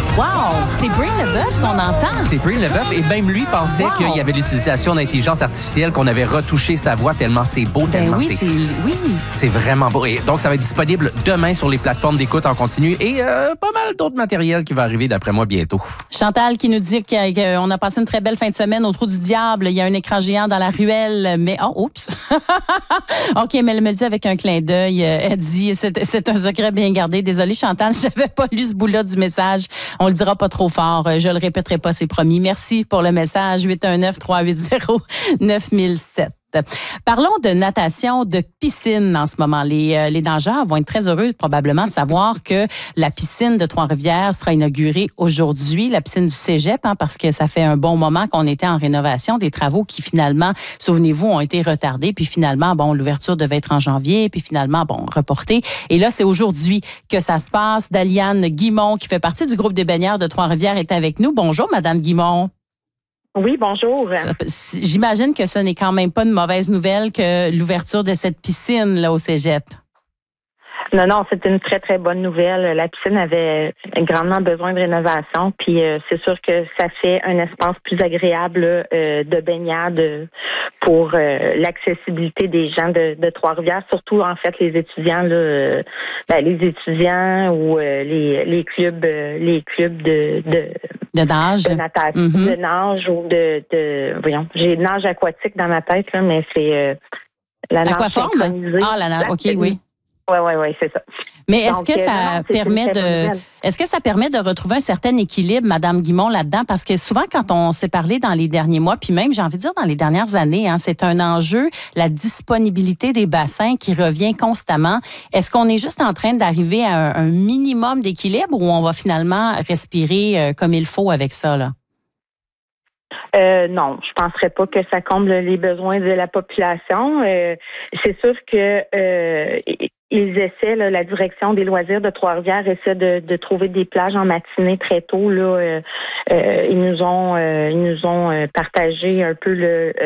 Wow! C'est Breen Leboeuf qu'on entend. C'est Breen Leboeuf et même lui pensait qu'il y avait l'utilisation d'intelligence artificielle, qu'on avait retouché sa voix tellement c'est beau, tellement oui, c'est vraiment beau. Et donc, ça va être disponible demain sur les plateformes d'écoute en continu et pas mal d'autres matériels qui va arriver d'après moi bientôt. Chantal qui nous dit qu'on a passé une très belle fin de semaine au Trou du Diable. Il y a un écran géant dans la ruelle, mais oups! OK, mais elle me le dit avec un clin d'œil. Elle dit, c'est un secret bien gardé. Désolée, Chantal, je n'avais pas lu ce bout-là du message. On le dira pas trop fort. Je le répéterai pas, c'est promis. Merci pour le message. 819-380-9007. Parlons de natation, de piscine en ce moment. Les nageurs vont être très heureux probablement de savoir que la piscine de Trois-Rivières sera inaugurée aujourd'hui, la piscine du Cégep, parce que ça fait un bon moment qu'on était en rénovation, des travaux qui finalement, souvenez-vous, ont été retardés, puis finalement, l'ouverture devait être en janvier, puis finalement, reportée. Et là, c'est aujourd'hui que ça se passe. Daliane Guimont, qui fait partie du groupe des baigneurs de Trois-Rivières, est avec nous. Bonjour, Madame Guimont. Oui, bonjour. J'imagine que ce n'est quand même pas une mauvaise nouvelle que l'ouverture de cette piscine là au Cégep. Non, c'est une très, très bonne nouvelle. La piscine avait grandement besoin de rénovation, puis c'est sûr que ça fait un espace plus agréable de baignade pour l'accessibilité des gens de Trois-Rivières, surtout en fait les étudiants les étudiants ou les clubs de nage, de natation, de nage ou j'ai nage aquatique dans ma tête là, mais c'est la nage synchronisée. La nage, OK, oui. Oui, c'est ça. Mais est-ce que ça permet de retrouver un certain équilibre, Madame Guimont, là-dedans? Parce que souvent, quand on s'est parlé dans les derniers mois, puis même, j'ai envie de dire, dans les dernières années, c'est un enjeu, la disponibilité des bassins qui revient constamment. Est-ce qu'on est juste en train d'arriver à un minimum d'équilibre ou on va finalement respirer comme il faut avec ça, là? Non, je penserais pas que ça comble les besoins de la population. C'est sûr que ils essaient, la direction des loisirs de Trois-Rivières essaie de trouver des plages en matinée très tôt. Là, ils nous ont partagé un peu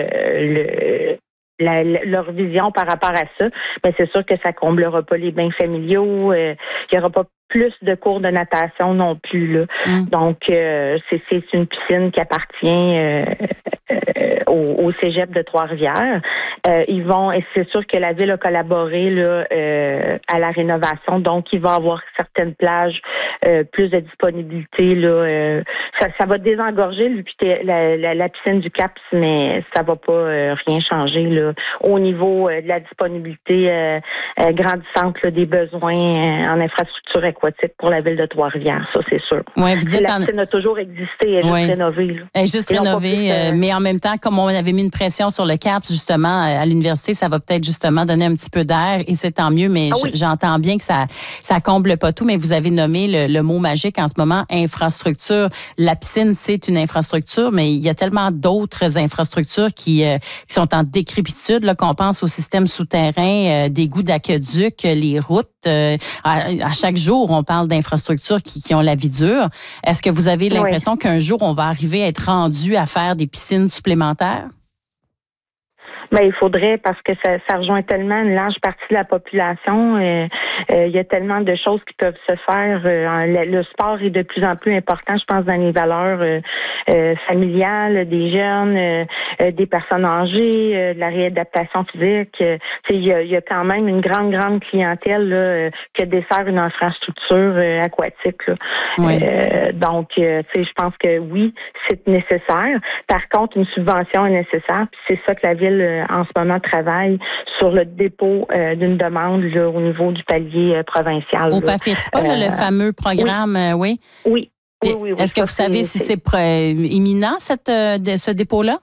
leur vision par rapport à ça. Mais c'est sûr que ça comblera pas les bains familiaux. Il y aura pas plus de cours de natation non plus. Là. Donc, c'est une piscine qui appartient au Cégep de Trois-Rivières. Et c'est sûr que la ville a collaboré là, à la rénovation, donc il va y avoir certaines plages, plus de disponibilité. Là, ça va désengorger la piscine du Cap, mais ça va pas rien changer là, au niveau de la disponibilité grandissante là, des besoins en infrastructure aquatique pour la ville de Trois-Rivières, ça c'est sûr. Ouais, la piscine a toujours existé, elle est juste rénovée. Là. Elle est juste rénovée, mais en même temps, comme on avait mis une pression sur le Cap, justement, à l'université, ça va peut-être justement donner un petit peu d'air et c'est tant mieux, mais j'entends bien que ça comble pas tout, mais vous avez nommé le mot magique en ce moment, infrastructure. La piscine, c'est une infrastructure, mais il y a tellement d'autres infrastructures qui sont en décrépitude, là, qu'on pense au système souterrain, d'égouts d'aqueduc, les routes. À chaque jour, on parle d'infrastructures qui ont la vie dure. Est-ce que vous avez l'impression qu'un jour, on va arriver à être rendu à faire des piscines supplémentaires? Ben, il faudrait, parce que ça rejoint tellement une large partie de la population. Il y a tellement de choses qui peuvent se faire. Le sport est de plus en plus important, je pense, dans les valeurs familiales des jeunes, des personnes âgées, de la réadaptation physique. Il y a quand même une grande clientèle là, que dessert une infrastructure aquatique. Là. Donc, je pense que oui, c'est nécessaire. Par contre, une subvention est nécessaire. Puis c'est ça que la ville en ce moment travaille sur le dépôt d'une demande là, au niveau du palier provincial. Au PAFIRSPA, le fameux programme, oui. Oui. Est-ce que vous savez si c'est imminent, ce dépôt-là?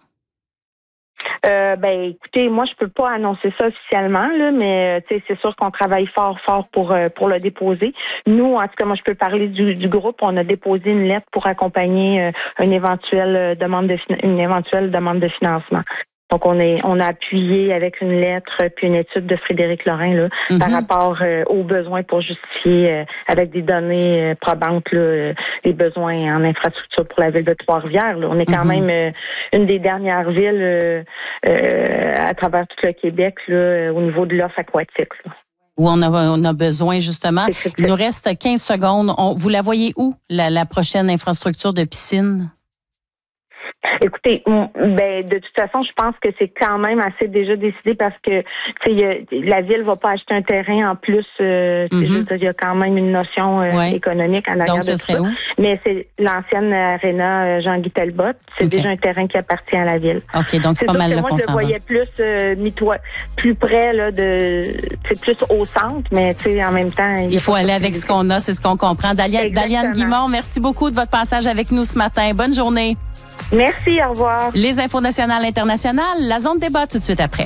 Écoutez, moi je peux pas annoncer ça officiellement là, mais c'est sûr qu'on travaille fort pour le déposer. Nous, en tout cas, moi je peux parler du groupe. On a déposé une lettre pour accompagner une éventuelle demande de financement. Donc, on a appuyé avec une lettre puis une étude de Frédéric Lorrain là, par rapport aux besoins pour justifier avec des données probantes là, les besoins en infrastructure pour la ville de Trois-Rivières. Là. On est quand même une des dernières villes à travers tout le Québec là, au niveau de l'offre aquatique. Là. Où on a besoin, justement. Il nous reste 15 secondes. Vous la voyez où, la prochaine infrastructure de piscine? Écoutez, de toute façon, je pense que c'est quand même assez déjà décidé parce que la ville va pas acheter un terrain en plus. Je veux dire, il y a quand même une notion économique en arrière de ça. Où? Mais c'est l'ancienne aréna Jean-Guy Talbot. C'est déjà un terrain qui appartient à la ville. OK, donc c'est pas mal là qu'on s'en va. Moi, je le voyais plus près là, c'est plus au centre, mais en même temps... Il faut aller avec ce qu'on a, c'est ce qu'on comprend. Daliane Guimond, merci beaucoup de votre passage avec nous ce matin. Bonne journée. Merci, au revoir. Les infos nationales, internationales, la zone débat tout de suite après.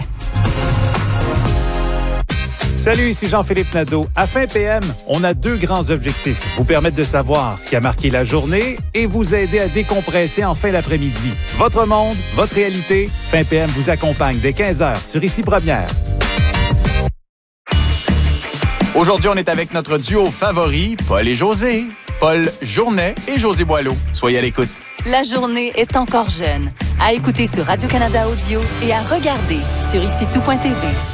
Salut, ici Jean-Philippe Nadeau. À Fin PM, on a 2 grands objectifs. Vous permettre de savoir ce qui a marqué la journée et vous aider à décompresser en fin d'après-midi. Votre monde, votre réalité, Fin PM vous accompagne dès 15h sur Ici Première. Aujourd'hui, on est avec notre duo favori, Paul et José. Paul Journet et José Boileau. Soyez à l'écoute. La journée est encore jeune. À écouter sur Radio-Canada Audio et à regarder sur IciTout.tv.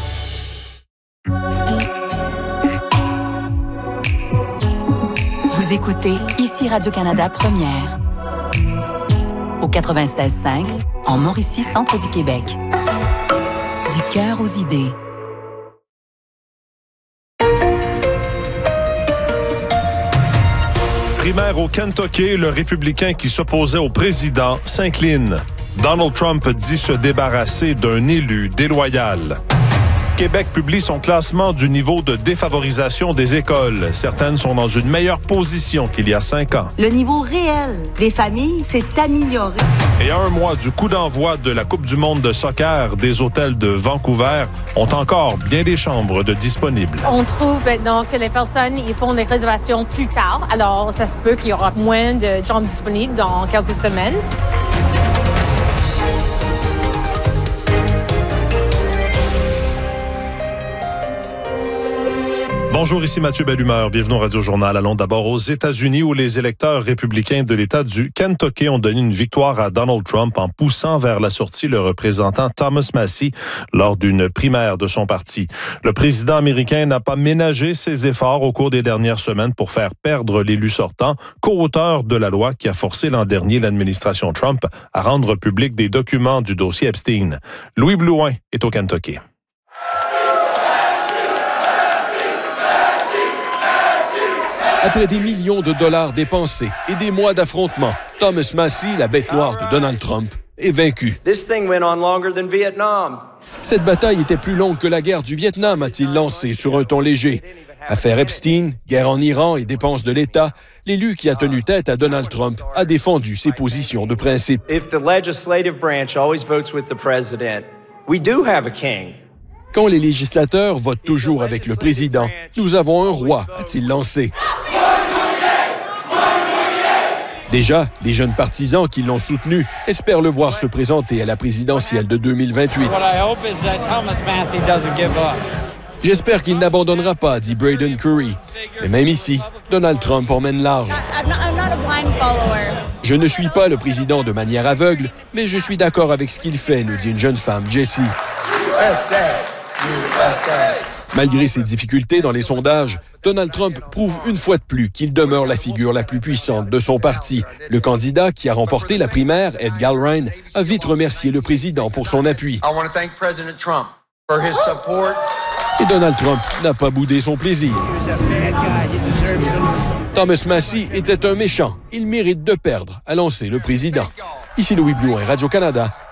Vous écoutez Ici Radio-Canada Première. Au 96.5, en Mauricie, centre du Québec. Du cœur aux idées. Primaire au Kentucky, le républicain qui s'opposait au président s'incline. Donald Trump dit se débarrasser d'un élu déloyal. Québec publie son classement du niveau de défavorisation des écoles. Certaines sont dans une meilleure position qu'il y a 5 ans. Le niveau réel des familles s'est amélioré. Et à 1 mois du coup d'envoi de la Coupe du monde de soccer, des hôtels de Vancouver ont encore bien des chambres de disponibles. On trouve maintenant que les personnes ils font des réservations plus tard. Alors, ça se peut qu'il y aura moins de chambres disponibles dans quelques semaines. Bonjour, ici Mathieu Bellumeur. Bienvenue au Radio-Journal. Allons d'abord aux États-Unis où les électeurs républicains de l'État du Kentucky ont donné une victoire à Donald Trump en poussant vers la sortie le représentant Thomas Massie lors d'une primaire de son parti. Le président américain n'a pas ménagé ses efforts au cours des dernières semaines pour faire perdre l'élu sortant, co-auteur de la loi qui a forcé l'an dernier l'administration Trump à rendre public des documents du dossier Epstein. Louis Blouin est au Kentucky. Après des millions de dollars dépensés et des mois d'affrontements, Thomas Massie, la bête noire de Donald Trump, est vaincu. Cette bataille était plus longue que la guerre du Vietnam, a-t-il lancé sur un ton léger. Affaire Epstein, guerre en Iran et dépenses de l'État, l'élu qui a tenu tête à Donald Trump a défendu ses positions de principe. Quand les législateurs votent toujours avec le président, nous avons un roi, a-t-il lancé. Déjà, les jeunes partisans qui l'ont soutenu espèrent le voir se présenter à la présidentielle de 2028. J'espère qu'il n'abandonnera pas, dit Braden Curry. Mais même ici, Donald Trump emmène large. Je ne suis pas le président de manière aveugle, mais je suis d'accord avec ce qu'il fait, nous dit une jeune femme, Jessie. Malgré ses difficultés dans les sondages, Donald Trump prouve une fois de plus qu'il demeure la figure la plus puissante de son parti. Le candidat qui a remporté la primaire, Ed Galbraith, a vite remercié le président pour son appui. Et Donald Trump n'a pas boudé son plaisir. Thomas Massie était un méchant. Il mérite de perdre, a lancé le président. Ici Louis Blouin, Radio-Canada.